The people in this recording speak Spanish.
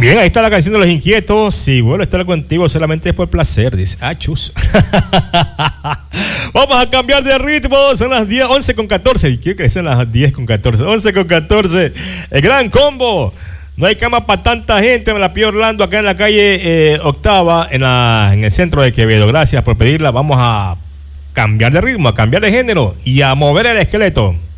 Bien, ahí está la canción de Los Inquietos. Si vuelvo a estar contigo solamente es por placer, dice. Chus. Vamos a cambiar de ritmo. Son las 10, 11 con 14. Quiero que sean las 10 con 14. 11 con 14. El gran combo. No hay cama para tanta gente. Me la pidió Orlando acá en la calle Octava, en el centro de Quevedo. Gracias por pedirla. Vamos a cambiar de ritmo, a cambiar de género y a mover el esqueleto.